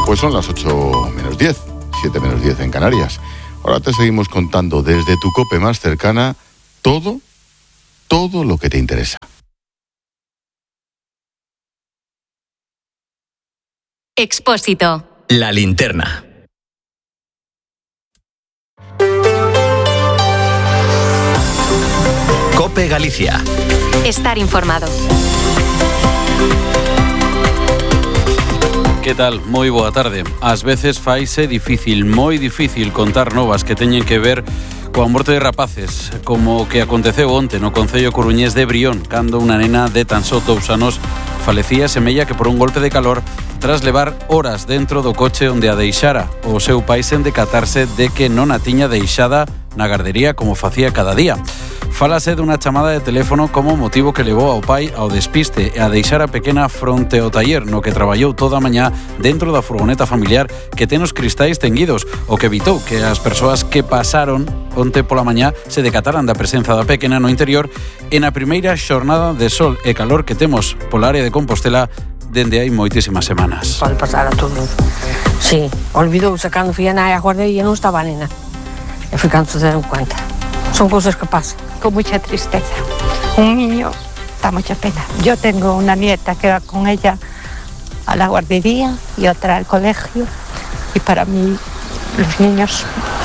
Pues son las 8 menos 10, 7 menos 10 en Canarias. Ahora te seguimos contando desde tu COPE más cercana todo lo que te interesa. Expósito. La linterna. COPE Galicia. Estar informado. Que tal? Moi boa tarde. Ás veces faise difícil, moi difícil contar novas que teñen que ver coa morte de rapaces, como o que aconteceu onte no concello coruñés de Brión, cando unha nena de tan só 2 anos falecía semella que por un golpe de calor tras levar horas dentro do coche onde a deixara. O seu pai sen decatarse de que non a tiña deixada na gardería como facía cada día. Fálase dunha chamada de teléfono como motivo que levou ao pai ao despiste e a deixar a pequena fronte ao taller no que traballou toda a mañá dentro da furgoneta familiar que ten os cristais tenguidos, o que evitou que as persoas que pasaron onte pola mañá se decataran da presenza da pequena no interior e na primeira xornada de sol e calor que temos pola área de Compostela dende hai moitísimas semanas. Pode pasar a todos. Sí, olvidouse cando fui a na guardería non estaba a nena. E foi cando se deron cuenta. Son cosas que pasan. Con mucha tristeza. Un niño da mucha pena. Yo tengo una nieta que va con ella a la guardería y otra al colegio. Y para mí, los niños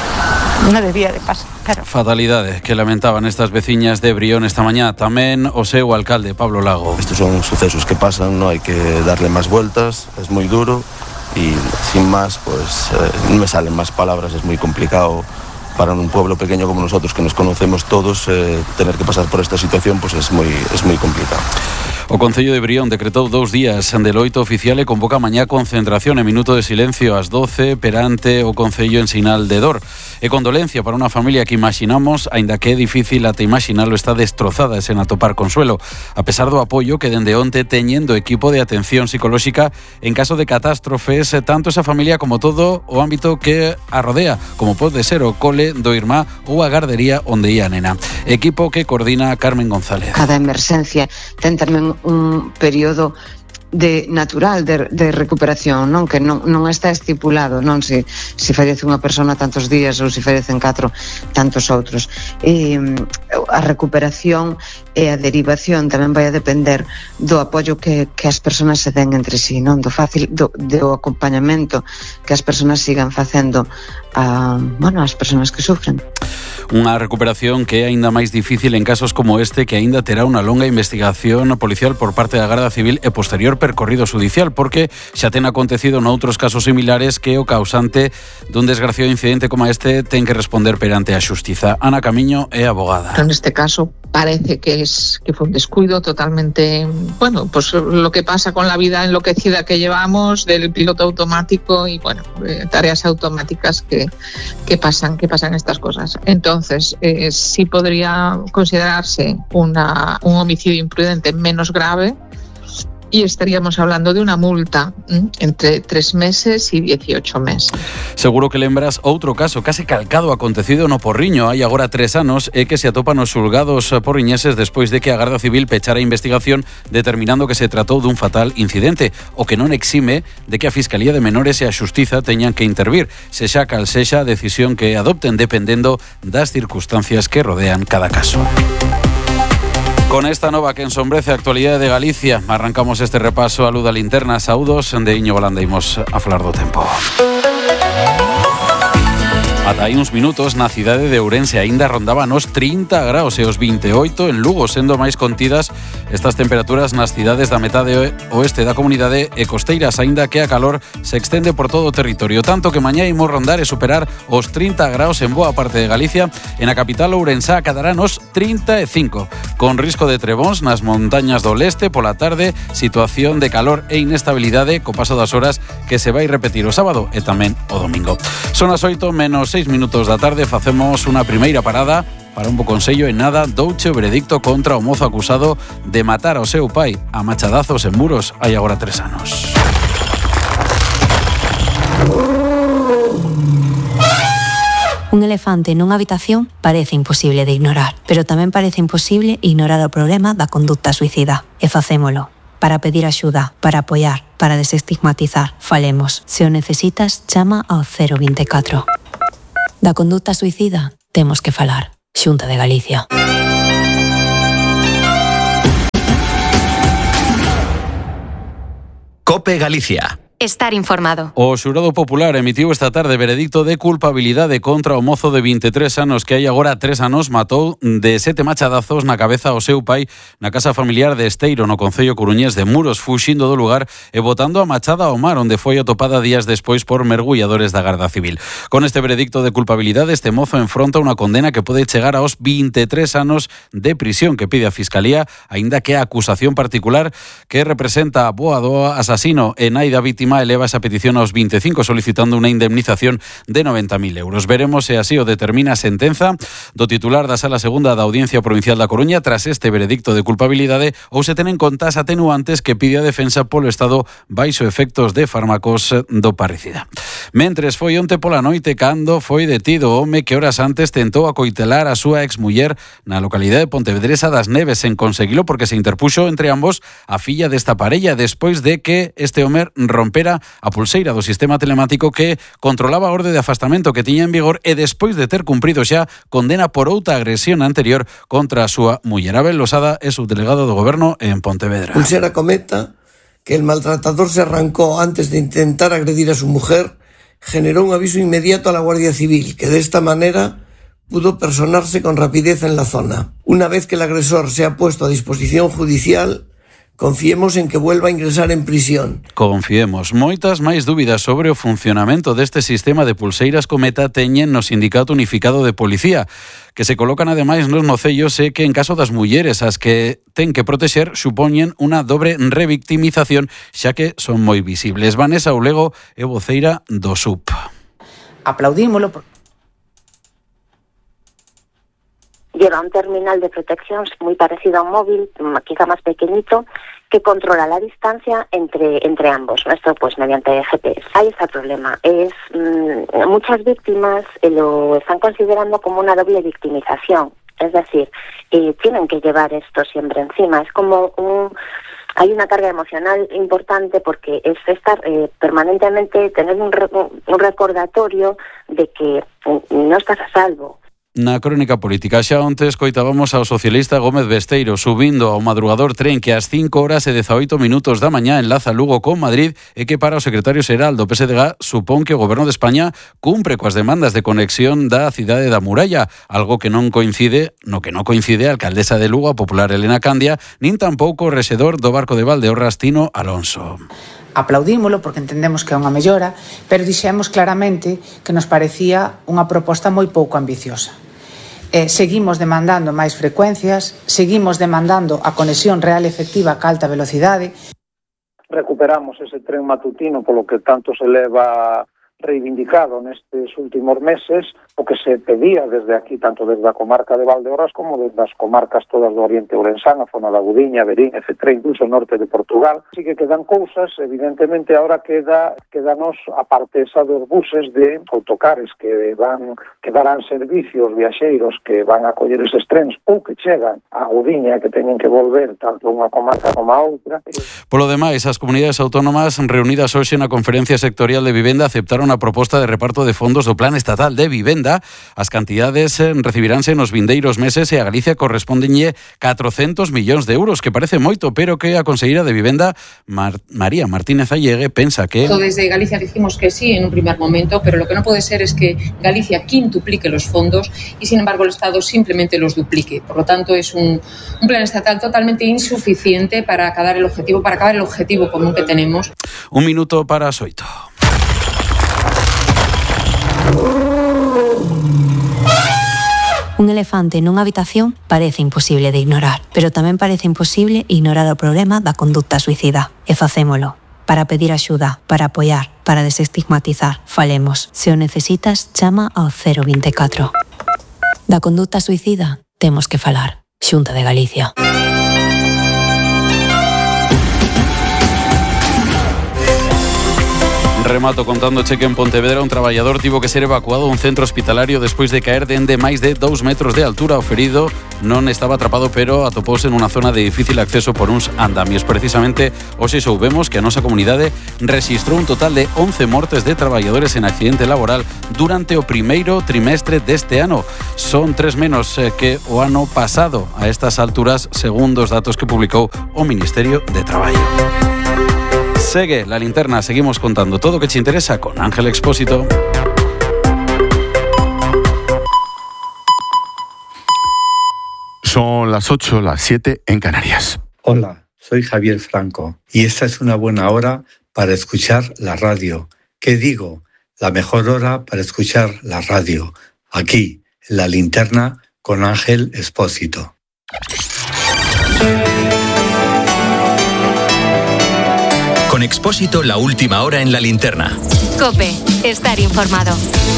no debía de pasar. Pero... Fatalidade que lamentaban estas veciñas de Brión esta mañá. Tamén o seu alcalde, Pablo Lago. Estos son sucesos que pasan, no hay que darle más vueltas, es muy duro y sin más, pues no me salen más palabras, es muy complicado. Para un pueblo pequeño como nosotros, que nos conocemos todos, tener que pasar por esta situación pues es muy complicado. O Concello de Brión decretou 2 días de loito oficial e convoca mañá concentración e minuto de silencio ás 12 perante o Concello en sinal de dor. E condolencia para unha familia que imaginamos, aínda que é difícil ate imaginalo, está destrozada e sen atopar consuelo, a pesar do apoio que dende onte teñendo equipo de atención psicolóxica en caso de catástrofes, tanto esa familia como todo o ámbito que a rodea, como pode ser o cole do irmá ou a gardería onde ia a nena. Equipo que coordina Carmen González. Cada emerxencia ten tamén un período natural de recuperación, non? Que non está estipulado, non se fallece unha persona tantos días ou se fallecen 4 tantos outros. A recuperación e a derivación tamén vai a depender do apoio que as persoas se den entre sí, non? Do acompañamento que as persoas sigan facendo as persoas que sufren. Unha recuperación que é aínda máis difícil en casos como este, que aínda terá unha longa investigación policial por parte da Garda Civil e posterior percorrido judicial, porque xa ten acontecido noutros casos similares que o causante dun desgraciado incidente como este ten que responder perante a xustiza. Ana Camiño é abogada. En este caso parece que fue un descuido totalmente, pues lo que pasa con la vida enloquecida que llevamos del piloto automático y tareas automáticas que pasan estas cosas. Entonces, sí podría considerarse un homicidio imprudente menos grave y estaríamos hablando de una multa entre 3 meses y 18 meses. Seguro que lembras outro caso case calcado acontecido no Porriño hai agora 3 anos e que se atopan os xulgados porriñeses despois de que a Garda Civil pechara a investigación determinando que se tratou dun fatal incidente, o que non exime de que a Fiscalía de Menores e a Xustiza teñan que intervir, sexa cal sexa a decisión que adopten dependendo das circunstancias que rodean cada caso. Con esta nova que ensombrece a actualidade de Galicia, arrancamos este repaso a Luda Linterna. Saúdos de Iño Balanda, imos a falar do tempo. Ata hai uns minutos na cidade de Ourense aínda rondaban os 30 graus e os 28 en Lugo, sendo máis contidas estas temperaturas nas cidades da metade oeste da comunidade e costeiras, aínda que a calor se extende por todo o territorio, tanto que mañá imos rondar e superar os 30 graus en boa parte de Galicia. En a capital ourensá quedarán os 35, con risco de trebóns nas montañas do leste pola tarde, situación de calor e inestabilidade co paso das horas que se vai repetir o sábado e tamén o domingo. Son as 8 menos 6 minutos da tarde, facemos unha primeira parada para un bo consello e nada douche o veredicto contra o mozo acusado de matar ao seu pai a machadazos en Muros hai agora 3 anos. Un elefante nunha habitación parece imposible de ignorar, pero tamén parece imposible ignorar o problema da conduta suicida. E facémolo para pedir axuda, para apoiar, para desestigmatizar. Falemos. Se o necesitas, chama ao 024. Da conduta suicida, temos que falar. Xunta de Galicia. COPE Galicia. Estar informado. O xurado popular emitiu esta tarde veredicto de culpabilidade contra o mozo de 23 anos que hai agora 3 anos matou de 7 machadazos na cabeza ao seu pai na casa familiar de Esteiro, no concello coruñés de Muros, fuxindo do lugar e botando a machada ao mar, onde foi atopada días despois por mergulladores da Garda Civil. Con este veredicto de culpabilidade, este mozo enfronta unha condena que pode chegar aos 23 anos de prisión que pide a Fiscalía, aínda que a acusación particular que representa a Boa do asasino e nai da vítima eleva esa petición aos 25, solicitando unha indemnización de 90.000 euros. Veremos se así o determina a sentenza do titular da Sala Segunda da Audiencia Provincial da Coruña tras este veredicto de culpabilidade ou se ten en conta as atenuantes que pide a defensa polo estado baixo efectos de fármacos do parricida. Mentres foi onte pola noite cando foi detido o home que horas antes tentou acoitelar a súa exmuller na localidade de Pontevedresa das Neves en conseguilo porque se interpuxo entre ambos a filla desta parella despois de que este home rompera a pulseira do sistema telemático que controlaba a orde de afastamento que tiña en vigor e despois de ter cumprido xa condena por outra agresión anterior contra a súa muller. Abel Losada é subdelegado do Goberno en Pontevedra. Pulsera cometa que el maltratador se arrancó antes de intentar agredir a su mujer generó un aviso inmediato a la Guardia Civil, que de esta manera pudo personarse con rapidez en la zona. Una vez que el agresor se ha puesto a disposición judicial, confiemos en que vuelva a ingresar en prisión. Confiemos. Moitas máis dúbidas sobre o funcionamento deste sistema de pulseiras cometa teñen no Sindicato Unificado de Policía, que se colocan ademais nos nocellos e que en caso das mulleres as que ten que protexer supoñen unha dobre revictimización, xa que son moi visibles. Vanessa Ulego é voceira do SUP. Aplaudímolo lleva un terminal de protección muy parecido a un móvil, quizá más pequeñito, que controla la distancia entre ambos. Esto pues mediante GPS. Ahí está el problema. Muchas víctimas lo están considerando como una doble victimización. Es decir, tienen que llevar esto siempre encima. Es como hay una carga emocional importante porque es estar permanentemente, tener un recordatorio de que no estás a salvo. Na crónica política xa onte escoitábamos ao socialista Gómez Besteiro subindo ao madrugador tren que ás 5 horas e 18 minutos da mañá enlaza Lugo con Madrid e que para o secretario xeral do PSDG supón que o Goberno de España cumpre coas demandas de conexión da cidade da Muralla, algo que non coincide a alcaldesa de Lugo, a popular Elena Candia, nin tampouco o rexedor do Barco de Valdeorras Tino Alonso. Aplaudímolo porque entendemos que é unha mellora, pero dixemos claramente que nos parecía unha proposta moi pouco ambiciosa. Seguimos demandando máis frecuencias, seguimos demandando a conexión real e efectiva ca alta velocidade. Recuperamos ese tren matutino polo que tanto se leva reivindicado nestes últimos meses, o que se pedía desde aquí, tanto desde a comarca de Valdeorras como desde as comarcas todas do Oriente Ourensán, a zona da Gudiña, Verín, etc., incluso o norte de Portugal. Así que quedan cousas, evidentemente ahora quedanos a parte esa dos buses de autocares que darán servicios viaxeiros que van a coller eses trens ou que chegan a Gudiña que teñen que volver tanto unha comarca como a outra. Polo demais, as comunidades autónomas reunidas hoxe na Conferencia Sectorial de Vivenda aceptaron a proposta de reparto de fondos do Plan Estatal de Vivenda. As cantidades recibiránse nos vindeiros meses e a Galicia correspondenlle 400 millóns de euros, que parece moito, pero que a conselleira de Vivenda, María Martínez Allegue, pensa que... Desde Galicia dijimos que sí en un primer momento, pero lo que no puede ser es que Galicia quintuplique los fondos y sin embargo el Estado simplemente los duplique. Por lo tanto, es un plan estatal totalmente insuficiente para acabar el objetivo común que tenemos. Un minuto para as 8. Un elefante nunha habitación parece imposible de ignorar, pero tamén parece imposible ignorar o problema da conduta suicida. E facémolo. Para pedir axuda, para apoiar, para desestigmatizar. Falemos. Se o necesitas, chama ao 024. Da conduta suicida, temos que falar. Xunta de Galicia. Remato contándoche que en Pontevedra un traballador tivo que ser evacuado a un centro hospitalario despois de caer dende máis de 2 metros de altura. O ferido non estaba atrapado, pero atopouse nunha zona de difícil acceso por uns andamios. Precisamente, hoxe soubemos que a nosa comunidade rexistrou un total de 11 mortes de traballadores en accidente laboral durante o primeiro trimestre deste ano. Son 3 menos que o ano pasado a estas alturas, segundo os datos que publicou o Ministerio de Traballo. Segue la linterna, seguimos contando todo lo que te interesa con Ángel Expósito. Son las 8, las 7 en Canarias. Hola, soy Javier Franco y esta es una buena hora para escuchar la radio. ¿Qué digo? La mejor hora para escuchar la radio. Aquí, en la linterna con Ángel Expósito. Con Expósito, la última hora en la linterna. COPE, estar informado.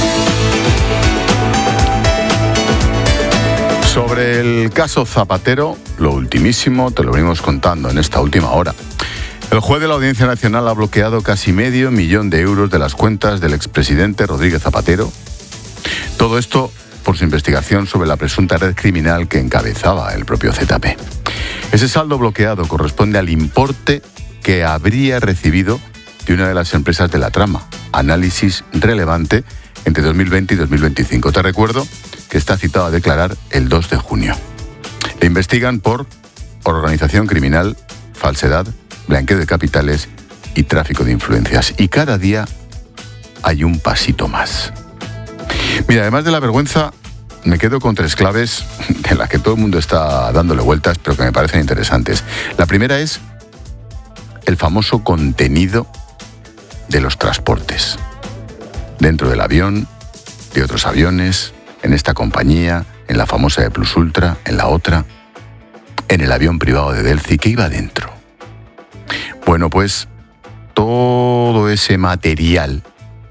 Sobre el caso Zapatero, lo ultimísimo te lo venimos contando en esta última hora. El juez de la Audiencia Nacional ha bloqueado casi medio millón de euros de las cuentas del expresidente Rodríguez Zapatero. Todo esto por su investigación sobre la presunta red criminal que encabezaba el propio ZP. Ese saldo bloqueado corresponde al importe que habría recibido de una de las empresas de la trama, Análisis Relevante, entre 2020 y 2025. Te recuerdo que está citado a declarar el 2 de junio. Le investigan por organización criminal, falsedad, blanqueo de capitales y tráfico de influencias. Y cada día hay un pasito más. Mira, además de la vergüenza, me quedo con 3 claves de las que todo el mundo está dándole vueltas, pero que me parecen interesantes. La primera es el famoso contenido de los transportes. Dentro del avión, de otros aviones, en esta compañía, en la famosa de Plus Ultra, en la otra, en el avión privado de Delphi, ¿qué iba dentro? Bueno, pues todo ese material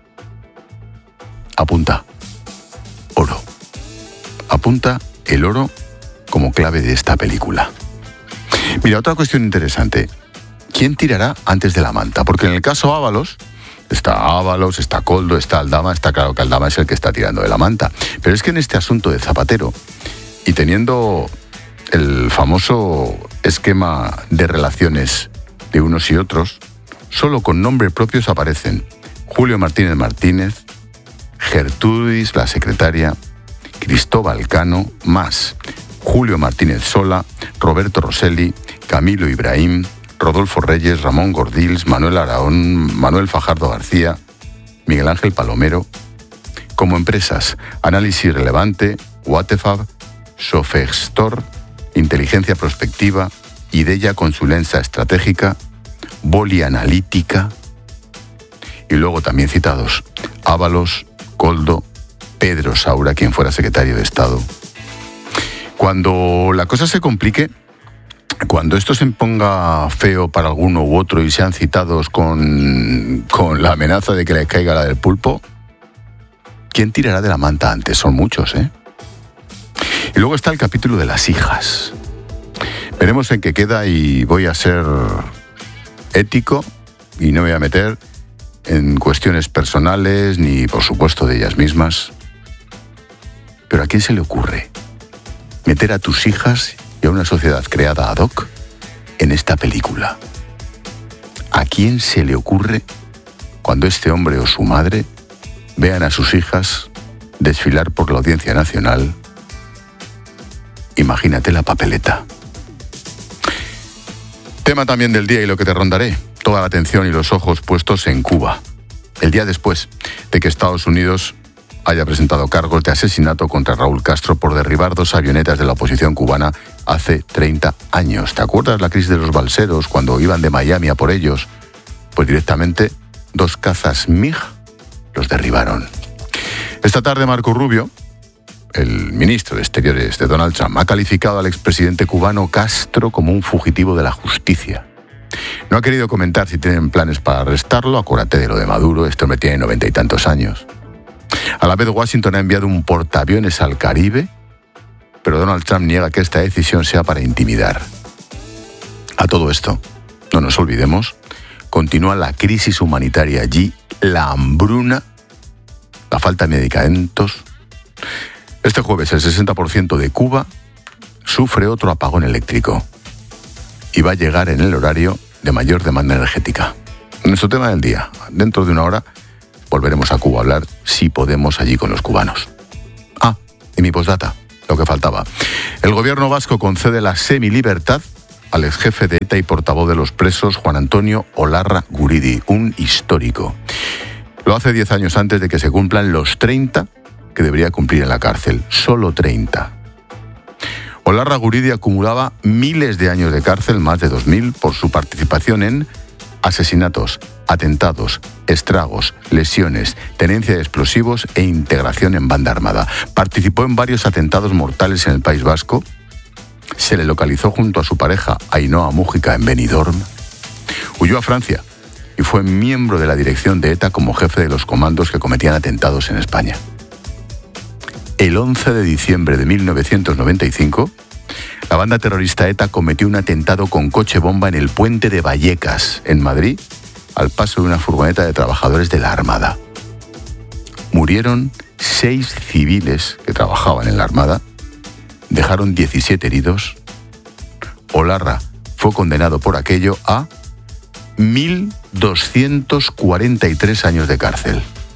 apunta oro. Apunta el oro como clave de esta película. Mira, otra cuestión interesante. ¿Quién tirará antes de la manta? Porque en el caso Ábalos, está Coldo, está Aldama, está claro que Aldama es el que está tirando de la manta. Pero es que en este asunto de Zapatero, y teniendo el famoso esquema de relaciones de unos y otros, solo con nombres propios aparecen Julio Martínez Martínez, Gertrudis, la secretaria, Cristóbal Cano, más Julio Martínez Sola, Roberto Rosselli, Camilo Ibrahim, Rodolfo Reyes, Ramón Gordils, Manuel Araón, Manuel Fajardo García, Miguel Ángel Palomero. Como empresas, Análisis Relevante, Watefab, Sofextor, Inteligencia Prospectiva, Ideya Consulencia Estratégica, Boli Analítica, y luego también citados Ábalos, Coldo, Pedro Saura, quien fuera secretario de Estado. Cuando la cosa se complique, cuando esto se ponga feo para alguno u otro y sean citados con la amenaza de que les caiga la del pulpo, ¿quién tirará de la manta antes? Son muchos, ¿eh? Y luego está el capítulo de las hijas. Veremos en qué queda y voy a ser ético y no me voy a meter en cuestiones personales ni, por supuesto, de ellas mismas. Pero ¿a quién se le ocurre meter a tus hijas y a una sociedad creada ad hoc en esta película? ¿A quién se le ocurre cuando este hombre o su madre vean a sus hijas desfilar por la Audiencia Nacional? Imagínate la papeleta. Tema también del día y lo que te rondaré. Toda la atención y los ojos puestos en Cuba. El día después de que Estados Unidos haya presentado cargos de asesinato contra Raúl Castro por derribar 2 avionetas de la oposición cubana hace 30 años. ¿Te acuerdas la crisis de los balseros cuando iban de Miami a por ellos? Pues directamente 2 cazas MiG los derribaron. Esta tarde Marco Rubio, el ministro de Exteriores de Donald Trump, ha calificado al expresidente cubano Castro como un fugitivo de la justicia. No ha querido comentar si tienen planes para arrestarlo. Acuérdate de lo de Maduro, este hombre tiene 90 y tantos años. A la vez, Washington ha enviado un portaaviones al Caribe, pero Donald Trump niega que esta decisión sea para intimidar. A todo esto, no nos olvidemos, continúa la crisis humanitaria allí la hambruna, la falta de medicamentos. Este jueves el 60% de Cuba sufre otro apagón eléctrico y va a llegar en el horario de mayor demanda energética. Nuestro tema del día, dentro de una hora volveremos a Cuba a hablar, si podemos, allí con los cubanos. Y mi postdata, lo que faltaba. El gobierno vasco concede la semilibertad al exjefe de ETA y portavoz de los presos, Juan Antonio Olarra Guridi, un histórico. Lo hace 10 años antes de que se cumplan los 30 que debería cumplir en la cárcel. Solo 30. Olarra Guridi acumulaba miles de años de cárcel, más de 2.000, por su participación en asesinatos, atentados, estragos, lesiones, tenencia de explosivos e integración en banda armada. Participó en varios atentados mortales en el País Vasco. Se le localizó junto a su pareja, Ainhoa Mújica, en Benidorm. Huyó a Francia y fue miembro de la dirección de ETA como jefe de los comandos que cometían atentados en España. El 11 de diciembre de 1995, la banda terrorista ETA cometió un atentado con coche bomba en el puente de Vallecas, en Madrid, al paso de una furgoneta de trabajadores de la Armada. Murieron 6 civiles que trabajaban en la Armada, dejaron 17 heridos. Olarra fue condenado por aquello a 1.243 años de cárcel.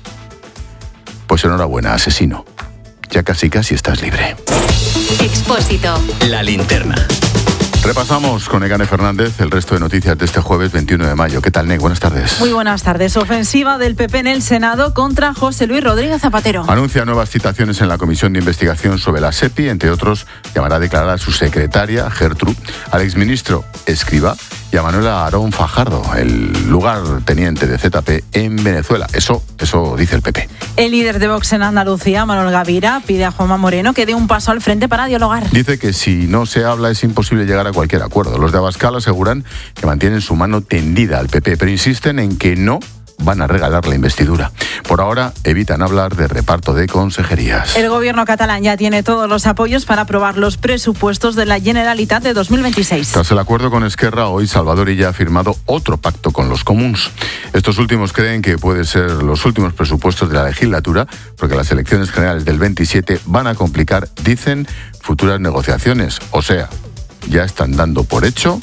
Pues enhorabuena, asesino. Ya casi estás libre. Expósito. La linterna. Repasamos con Egane Fernández el resto de noticias de este jueves 21 de mayo. ¿Qué tal, Neg? Buenas tardes. Muy buenas tardes. Ofensiva del PP en el Senado contra José Luis Rodríguez Zapatero. Anuncia nuevas citaciones en la Comisión de Investigación sobre la SEPI. Entre otros, llamará a declarar a su secretaria, Gertrude, al exministro Escrivá y a Manuel Aarón Fajardo, el lugarteniente de ZP en Venezuela. Eso dice el PP. El líder de Vox en Andalucía, Manuel Gavira, pide a Juanma Moreno que dé un paso al frente para dialogar. Dice que si no se habla es imposible llegar a cualquier acuerdo. Los de Abascal aseguran que mantienen su mano tendida al PP, pero insisten en que no van a regalar la investidura. Por ahora evitan hablar de reparto de consejerías. El gobierno catalán ya tiene todos los apoyos para aprobar los presupuestos de la Generalitat de 2026. Tras el acuerdo con Esquerra, hoy Salvador Illa ha firmado otro pacto con los comuns. Estos últimos creen que pueden ser los últimos presupuestos de la legislatura, porque las elecciones generales del 27 van a complicar, dicen, futuras negociaciones. O sea, ya están dando por hecho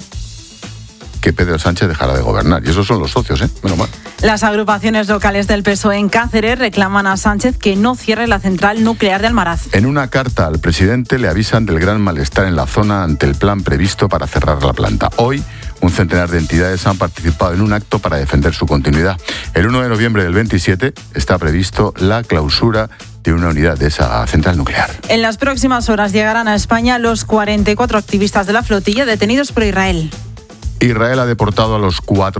que Pedro Sánchez dejará de gobernar. Y esos son los socios, menos mal. Las agrupaciones locales del PSOE en Cáceres reclaman a Sánchez que no cierre la central nuclear de Almaraz. En una carta al presidente le avisan del gran malestar en la zona ante el plan previsto para cerrar la planta. Hoy, un centenar de entidades han participado en un acto para defender su continuidad. El 1 de noviembre del 27 está previsto la clausura de una unidad de esa central nuclear. En las próximas horas llegarán a España los 44 activistas de la flotilla detenidos por Israel. Israel ha deportado a los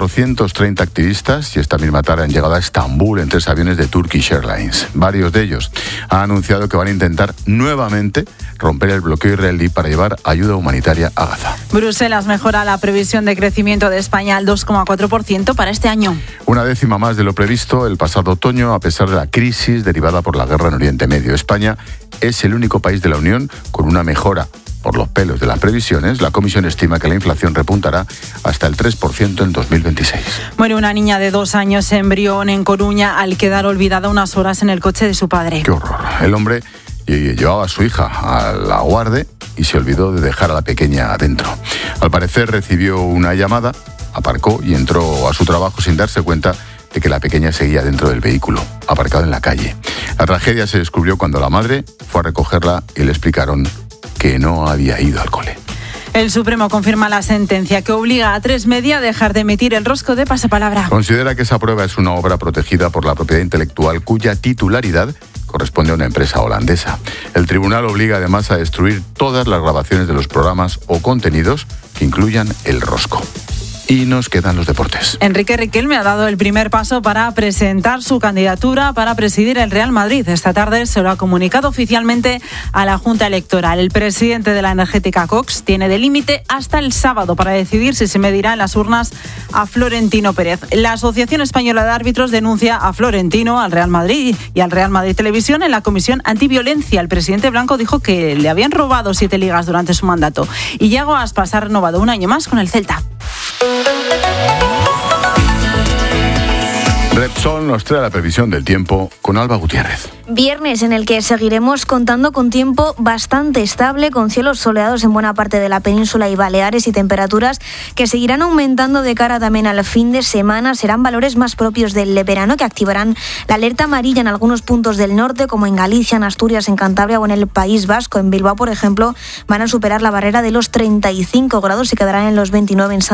430 activistas y esta misma tarde han llegado a Estambul en 3 aviones de Turkish Airlines. Varios de ellos han anunciado que van a intentar nuevamente romper el bloqueo israelí para llevar ayuda humanitaria a Gaza. Bruselas mejora la previsión de crecimiento de España al 2,4% para este año. Una décima más de lo previsto el pasado otoño, a pesar de la crisis derivada por la guerra en Oriente Medio. España es el único país de la Unión con una mejora por los pelos de las previsiones. La Comisión estima que la inflación repuntará hasta el 3% en 2026. Muere una niña de 2 años en Brión, en Coruña, al quedar olvidada unas horas en el coche de su padre. ¡Qué horror! El hombre llevaba a su hija a la guardia y se olvidó de dejar a la pequeña adentro. Al parecer recibió una llamada, aparcó y entró a su trabajo sin darse cuenta de que la pequeña seguía dentro del vehículo, aparcado en la calle. La tragedia se descubrió cuando la madre fue a recogerla y le explicaron que no había ido al cole. El Supremo confirma la sentencia que obliga a 3Media a dejar de emitir el rosco de pasapalabra. Considera que esa prueba es una obra protegida por la propiedad intelectual cuya titularidad corresponde a una empresa holandesa. El tribunal obliga además a destruir todas las grabaciones de los programas o contenidos que incluyan el rosco. Y nos quedan los deportes. Enrique Riquelme ha dado el primer paso para presentar su candidatura para presidir el Real Madrid. Esta tarde se lo ha comunicado oficialmente a la Junta Electoral. El presidente de la energética Cox tiene de límite hasta el sábado para decidir si se medirá en las urnas a Florentino Pérez. La Asociación Española de Árbitros denuncia a Florentino, al Real Madrid y al Real Madrid Televisión en la Comisión Antiviolencia. El presidente blanco dijo que le habían robado 7 ligas durante su mandato. Y Yago Aspas ha renovado un año más con el Celta. Repsol nos trae la previsión del tiempo con Alba Gutiérrez. Viernes en el que seguiremos contando con tiempo bastante estable, con cielos soleados en buena parte de la península y Baleares y temperaturas que seguirán aumentando de cara también al fin de semana. Serán valores más propios del verano que activarán la alerta amarilla en algunos puntos del norte, como en Galicia, en Asturias, en Cantabria o en el País Vasco. En Bilbao, por ejemplo, van a superar la barrera de los 35 grados y quedarán en los 29 en